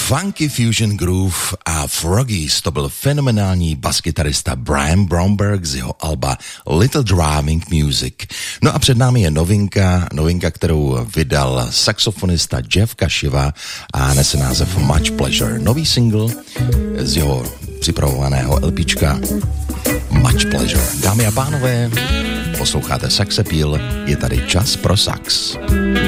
Funky Fusion Groove a Froggies, to byl fenomenální baskytarista Brian Bromberg z jeho alba Little Drumming Music. No a před námi je novinka, kterou vydal saxofonista Jeff Kashiva a nese název Much Pleasure. Nový single z jeho připravovaného LPčka Much Pleasure. Dámy a pánové, posloucháte Sax Appeal, je tady čas pro sax.